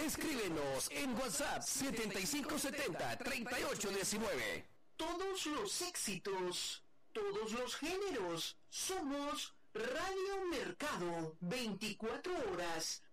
Escríbenos en WhatsApp 7570-3819. Todos los éxitos, todos los géneros. Somos Radio Mercado, 24 horas